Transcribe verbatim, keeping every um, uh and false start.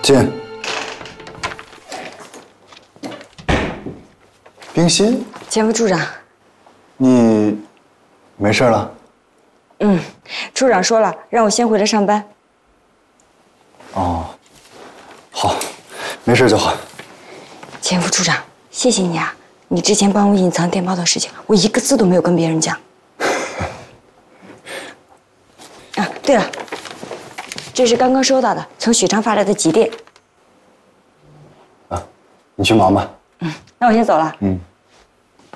进。冰心， 前副处长， 你没事了？ 嗯，处长说了，让我先回来上班。 哦，好，没事就好。 前副处长，谢谢你啊！你之前帮我隐藏电报的事情，我一个字都没有跟别人讲。啊，对了，这是刚刚收到的，从许昌发来的急电。 啊，你去忙吧。 嗯，那我先走了。 嗯。